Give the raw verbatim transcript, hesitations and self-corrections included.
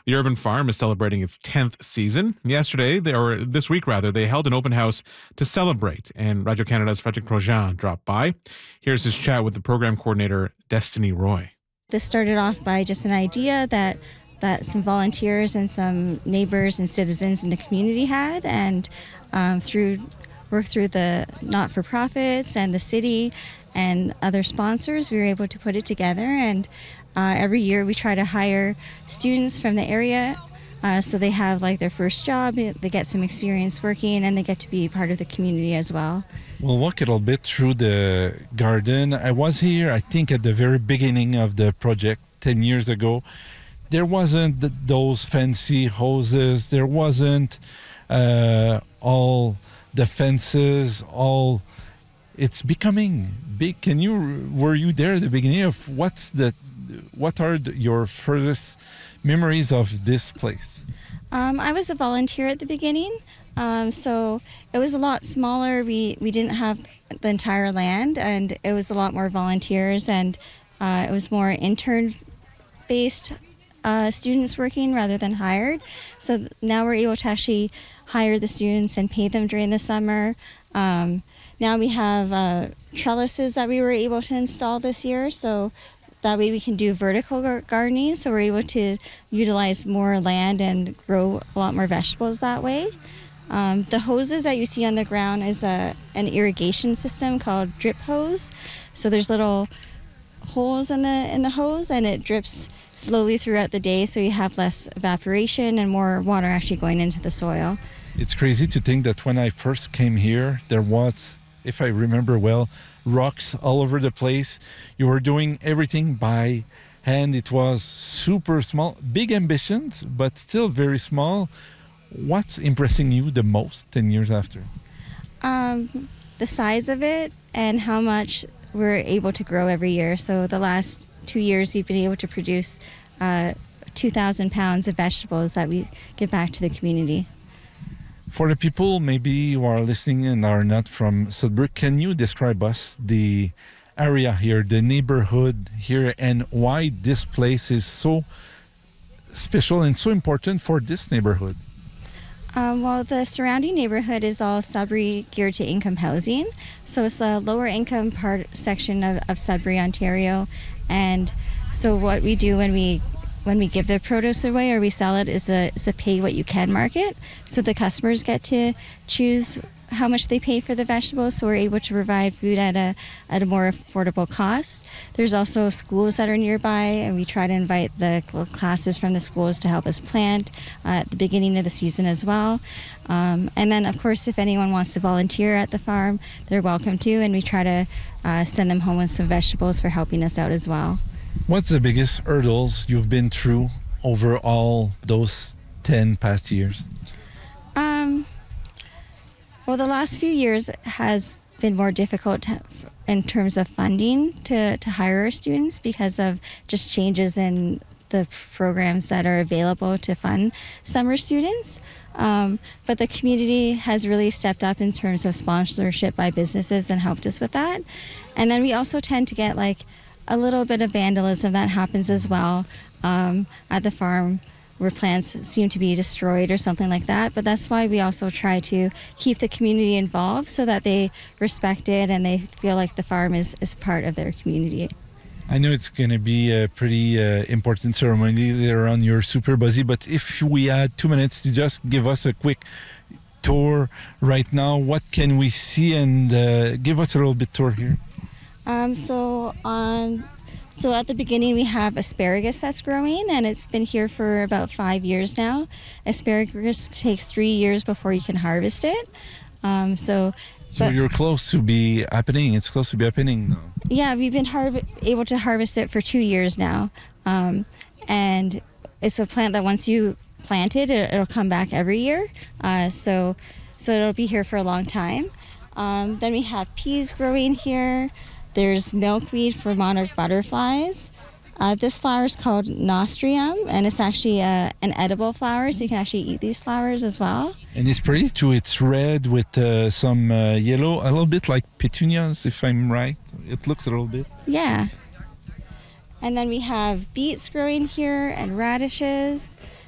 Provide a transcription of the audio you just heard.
The Urban Farm is celebrating its tenth season. Yesterday, they, or this week rather, they held an open house to celebrate, and Radio Canada's Frédéric Grosjean dropped by. Here's his chat with the program coordinator, Destiny Roy. This started off by just an idea that that some volunteers and some neighbors and citizens in the community had, and um, through work through the not-for-profits and the city and other sponsors, we were able to put it together. And uh, every year we try to hire students from the area, uh, so they have like their first job, they get some experience working, and they get to be part of the community as well. We'll walk a little bit through the garden. I was here, I think, at the very beginning of the project ten years ago. There wasn't th- those fancy hoses. There wasn't uh, all the fences. All it's becoming big. Can you? Were you there at the beginning of what's the? What are the, your furthest memories of this place? Um, I was a volunteer at the beginning, um, so it was a lot smaller. We we didn't have the entire land, and it was a lot more volunteers, and uh, it was more intern-based. Uh, students working rather than hired. So th- now we're able to actually hire the students and pay them during the summer. Um, now we have uh, trellises that we were able to install this year, so that way we can do vertical gar- gardening, so we're able to utilize more land and grow a lot more vegetables that way. Um, the hoses that you see on the ground is a, an irrigation system called drip hose. So there's little holes in the in the hose, and it drips slowly throughout the day, so you have less evaporation and more water actually going into the soil. It's crazy to think that when I first came here, there was, if I remember well, rocks all over the place. You were doing everything by hand. It was super small, big ambitions, but still very small. What's impressing you the most ten years after? Um, the size of it and how much we're able to grow every year. So the last two years we've been able to produce uh, two thousand pounds of vegetables that we give back to the community. For the people maybe who are listening and are not from Sudbury, can you describe us the area here, the neighborhood here, and why this place is so special and so important for this neighborhood? Um, well, the surrounding neighborhood is all Sudbury geared to income housing. So it's a lower income part section of, of Sudbury, Ontario. And so what we do when we when we give the produce away or we sell it is a, is a pay what you can market. So the customers get to choose how much they pay for the vegetables, so we're able to provide food at a at a more affordable cost. There's also schools that are nearby, and we try to invite the classes from the schools to help us plant uh, at the beginning of the season as well. Um, and then, of course, if anyone wants to volunteer at the farm, they're welcome to, and we try to uh, send them home with some vegetables for helping us out as well. What's the biggest hurdles you've been through over all those ten past years? Um... Well, the last few years has been more difficult to, in terms of funding to, to hire our students because of just changes in the programs that are available to fund summer students. Um, but the community has really stepped up in terms of sponsorship by businesses and helped us with that. And then we also tend to get like a little bit of vandalism that happens as well um, at the farm, where plants seem to be destroyed or something like that. But that's why we also try to keep the community involved so that they respect it and they feel like the farm is, is part of their community. I know it's going to be a pretty uh, important ceremony later on. You're super busy, but if we had two minutes to just give us a quick tour right now, what can we see? And uh, give us a little bit tour here. Um, so on... So at the beginning we have asparagus that's growing, and it's been here for about five years now. Asparagus takes three years before you can harvest it. Um, so so but, you're close to be happening. It's close to be happening now. Yeah, we've been harv- able to harvest it for two years now. Um, and it's a plant that once you plant it, it it'll come back every year. Uh, so, so it'll be here for a long time. Um, then we have peas growing here. There's milkweed for monarch butterflies. Uh, this flower is called Nostrium, and it's actually a, an edible flower, so you can actually eat these flowers as well. And it's pretty too. It's red with uh, some uh, yellow, a little bit like petunias, if I'm right. It looks a little bit. Yeah. And then we have beets growing here and radishes.